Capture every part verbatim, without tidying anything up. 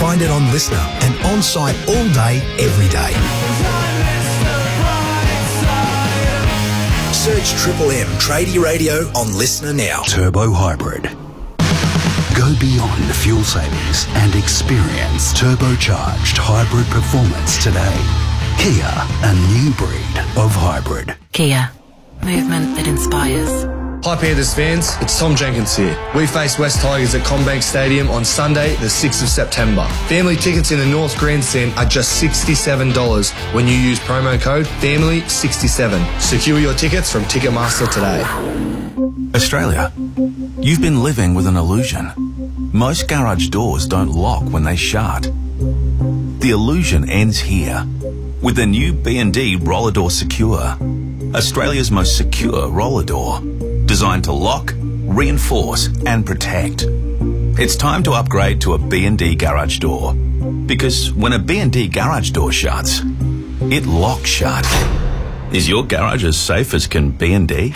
Find it on Listener and on-site all day, every day. Search Triple M Tradie Radio on Listener now. Turbo Hybrid. Go beyond fuel savings and experience turbocharged hybrid performance today. Kia, a new breed of hybrid. Kia, movement that inspires. Hi Panthers fans, it's Tom Jenkins here. We face West Tigers at CommBank Stadium on Sunday the sixth of September. Family tickets in the North Grandstand are just sixty-seven dollars when you use promo code family sixty-seven. Secure your tickets from Ticketmaster today. Australia, you've been living with an illusion. Most garage doors don't lock when they shut. The illusion ends here with the new B and D Roller Door Secure, Australia's most secure roller door, designed to lock, reinforce and protect. It's time to upgrade to a B and D garage door, because when a B and D garage door shuts, it locks shut. Is your garage as safe as can B and D?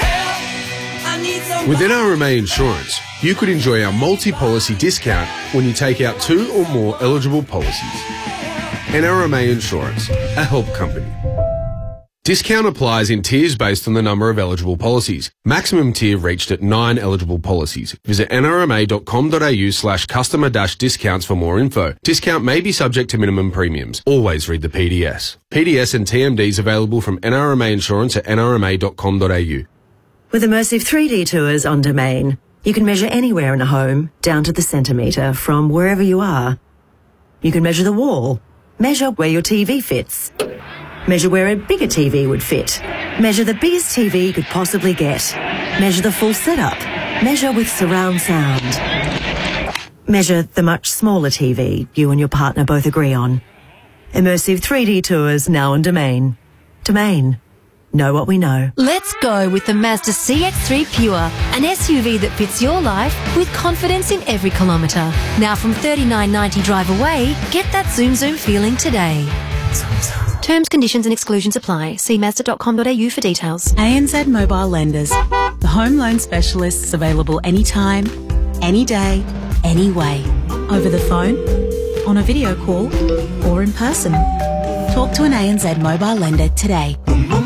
With N R M A Insurance, you could enjoy our multi-policy discount when you take out two or more eligible policies. N R M A Insurance, a help company. Discount applies in tiers based on the number of eligible policies. Maximum tier reached at nine eligible policies. Visit n r m a dot com dot a u slash customer dash discounts for more info. Discount may be subject to minimum premiums. Always read the P D S. P D S and T M Ds available from N R M A Insurance at n r m a dot com dot a u. With immersive three D tours on Domain, you can measure anywhere in a home, down to the centimetre, from wherever you are. You can measure the wall, measure where your T V fits, measure where a bigger T V would fit, measure the biggest T V you could possibly get, measure the full setup, measure with surround sound, measure the much smaller T V you and your partner both agree on. Immersive three D tours now on Domain. Domain. Know what we know. Let's go with the Mazda C X three Pure, an S U V that fits your life with confidence in every kilometre. Now from thirty-nine ninety drive away, get that zoom zoom feeling today. Terms, conditions and exclusions apply. See mazda dot com dot a u for details. A N Z Mobile Lenders, the home loan specialists available anytime, any day, any way. Over the phone, on a video call, or in person. Talk to an A N Z Mobile Lender today.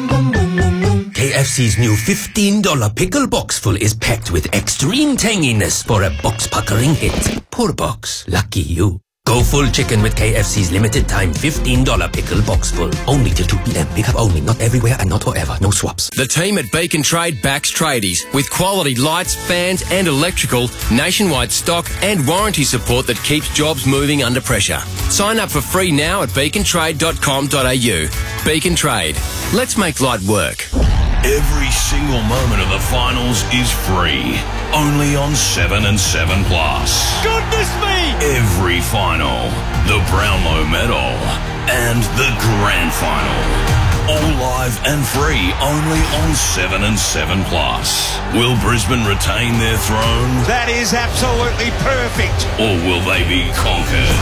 K F C's new fifteen dollar pickle box full is packed with extreme tanginess for a box-puckering hit. Poor box. Lucky you. Go full chicken with K F C's limited time fifteen dollar pickle box full. Only till two p m. Pick up only. Not everywhere and not forever. No swaps. The team at Beacon Trade backs tradies with quality lights, fans and electrical, nationwide stock and warranty support that keeps jobs moving under pressure. Sign up for free now at beacon trade dot com dot a u. Beacon Trade. Let's make light work. Every single moment of the finals is free. Only on seven and seven plus. Goodness me! Every final, the Brownlow Medal, and the Grand Final. All live and free only on seven and seven plus. Will Brisbane retain their throne? That is absolutely perfect. Or will they be conquered?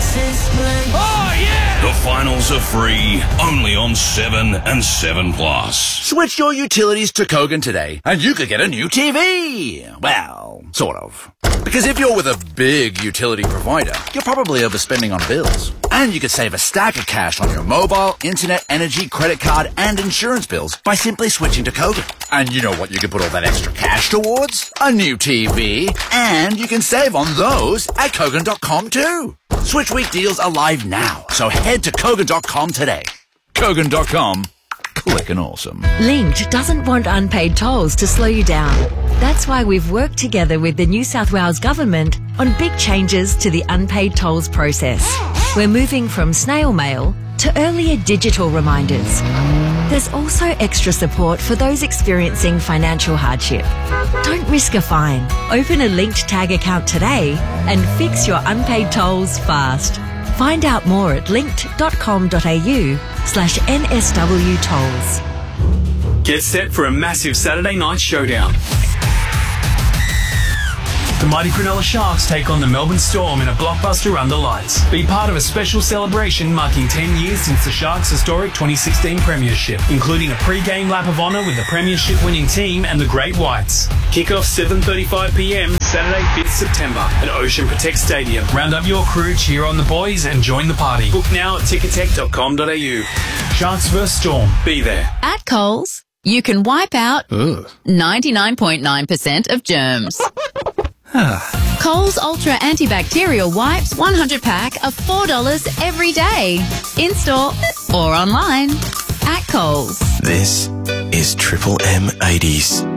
Oh, yeah! The finals are free only on seven and seven plus. Switch your utilities to Kogan today and you could get a new T V. Well, sort of. Because if you're with a big utility provider, you're probably overspending on bills. And you could save a stack of cash on your mobile, internet, energy, credit card, and insurance bills by simply switching to Kogan. And you know what you can put all that extra cash towards? A new T V. And you can save on those at Kogan dot com too. Switch Week deals are live now, so head to Kogan dot com today. Kogan dot com. Quick and awesome. Linked doesn't want unpaid tolls to slow you down. That's why we've worked together with the New South Wales Government on big changes to the unpaid tolls process. We're moving from snail mail to earlier digital reminders. There's also extra support for those experiencing financial hardship. Don't risk a fine. Open a Linked Tag account today and fix your unpaid tolls fast. Find out more at linked dot com dot a u slash N S W tolls. Get set for a massive Saturday night showdown. The mighty Cronulla Sharks take on the Melbourne Storm in a blockbuster under lights. Be part of a special celebration marking ten years since the Sharks' historic twenty sixteen premiership, including a pre-game lap of honour with the premiership winning team and the Great Whites. Kick-off seven thirty-five p m Saturday fifth September at Ocean Protect Stadium. Round up your crew, cheer on the boys and join the party. Book now at ticketek dot com dot a u. Sharks versus Storm. Be there. At Coles, you can wipe out ninety-nine point nine percent of germs. Coles Ultra Antibacterial Wipes one hundred pack are four dollars every day. In-store or online. At Coles. This is Triple M eighties.